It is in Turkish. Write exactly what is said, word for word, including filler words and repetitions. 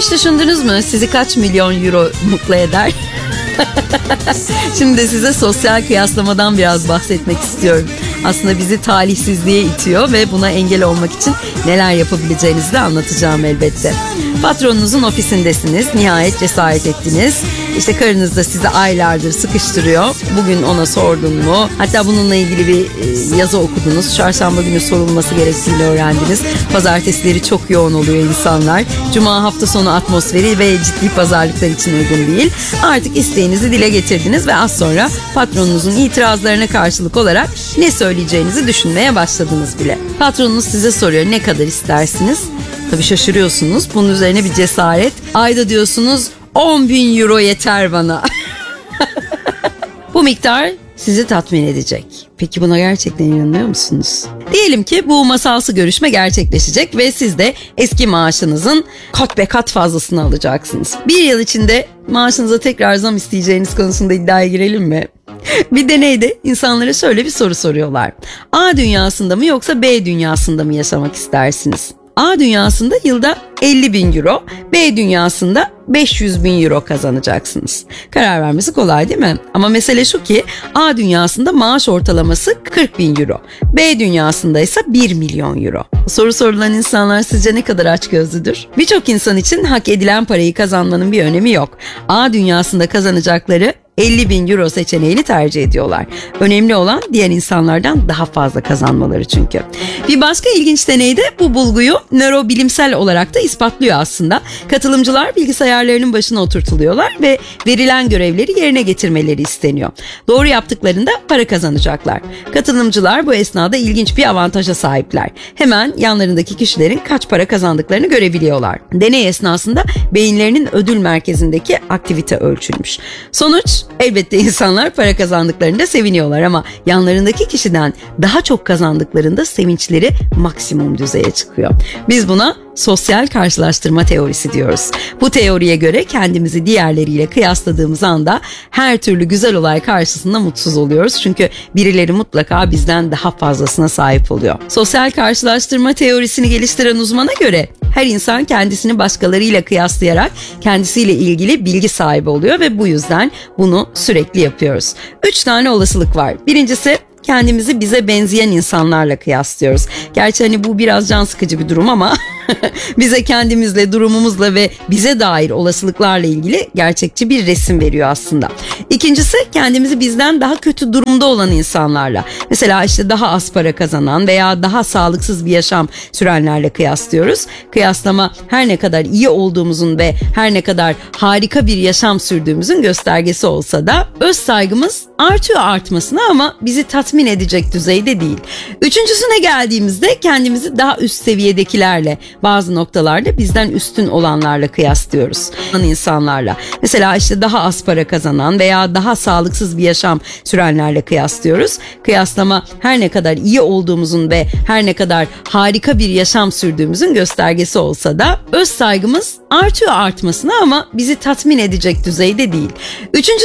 hiç düşündünüz mü? Sizi kaç milyon euro mutlu eder? Şimdi size sosyal kıyaslamadan biraz bahsetmek istiyorum. Aslında bizi talihsizliğe itiyor ve buna engel olmak için neler yapabileceğinizi de anlatacağım elbette. Patronunuzun ofisindesiniz, nihayet cesaret ettiniz. İşte karınız da sizi aylardır sıkıştırıyor. Bugün ona sordun mu? Hatta bununla ilgili bir yazı okudunuz. Çarşamba günü sorulması gerektiğini öğrendiniz. Pazartesileri çok yoğun oluyor insanlar. Cuma hafta sonu atmosferi ve ciddi pazarlıklar için uygun değil. Artık isteğinizi dile getirdiniz ve az sonra patronunuzun itirazlarına karşılık olarak ne söyleyeceğinizi düşünmeye başladınız bile. Patronunuz size soruyor, ne kadar istersiniz? Tabii şaşırıyorsunuz. Bunun üzerine bir cesaret. Ayda diyorsunuz on bin euro yeter bana. Bu miktar sizi tatmin edecek. Peki buna gerçekten inanıyor musunuz? Diyelim ki bu masalsı görüşme gerçekleşecek ve siz de eski maaşınızın kat be kat fazlasını alacaksınız. Bir yıl içinde maaşınıza tekrar zam isteyeceğiniz konusunda iddiaya girelim mi? Bir deneyde insanlara şöyle bir soru soruyorlar. A dünyasında mı yoksa B dünyasında mı yaşamak istersiniz? A dünyasında yılda elli bin euro, B dünyasında beş yüz bin euro kazanacaksınız. Karar vermesi kolay değil mi? Ama mesele şu ki A dünyasında maaş ortalaması kırk bin euro, B dünyasında ise bir milyon euro. Soru sorulan insanlar sizce ne kadar açgözlüdür? Birçok insan için hak edilen parayı kazanmanın bir önemi yok. A dünyasında kazanacakları elli bin euro seçeneğini tercih ediyorlar. Önemli olan diğer insanlardan daha fazla kazanmaları çünkü. Bir başka ilginç deneyde bu bulguyu nörobilimsel olarak da ispatlıyor aslında. Katılımcılar bilgisayarlarının başına oturtuluyorlar ve verilen görevleri yerine getirmeleri isteniyor. Doğru yaptıklarında para kazanacaklar. Katılımcılar bu esnada ilginç bir avantaja sahipler. Hemen yanlarındaki kişilerin kaç para kazandıklarını görebiliyorlar. Deney esnasında beyinlerinin ödül merkezindeki aktivite ölçülmüş. Sonuç, elbette insanlar para kazandıklarında seviniyorlar ama yanlarındaki kişiden daha çok kazandıklarında sevinçleri maksimum düzeye çıkıyor. Biz buna sosyal karşılaştırma teorisi diyoruz. Bu teoriye göre kendimizi diğerleriyle kıyasladığımız anda her türlü güzel olay karşısında mutsuz oluyoruz. Çünkü birileri mutlaka bizden daha fazlasına sahip oluyor. Sosyal karşılaştırma teorisini geliştiren uzmana göre her insan kendisini başkalarıyla kıyaslayarak kendisiyle ilgili bilgi sahibi oluyor ve bu yüzden bunu sürekli yapıyoruz. Üç tane olasılık var. Birincisi, kendimizi bize benzeyen insanlarla kıyaslıyoruz. Gerçi hani bu biraz can sıkıcı bir durum ama bize kendimizle, durumumuzla ve bize dair olasılıklarla ilgili gerçekçi bir resim veriyor aslında. İkincisi, kendimizi bizden daha kötü durumda olan insanlarla, mesela işte daha az para kazanan veya daha sağlıksız bir yaşam sürenlerle kıyaslıyoruz. Kıyaslama her ne kadar iyi olduğumuzun ve her ne kadar harika bir yaşam sürdüğümüzün göstergesi olsa da öz saygımız artıyor artmasına ama bizi tatmin edecek düzeyde değil. Üçüncüsüne geldiğimizde kendimizi daha üst seviyedekilerle, bazı noktalarda bizden üstün olanlarla kıyaslıyoruz. İnsanlarla. Mesela işte daha az para kazanan veya daha sağlıksız bir yaşam sürenlerle kıyaslıyoruz. Kıyaslama her ne kadar iyi olduğumuzun ve her ne kadar harika bir yaşam sürdüğümüzün göstergesi olsa da öz saygımız artıyor artmasına ama bizi tatmin edecek düzeyde değil. Üçüncü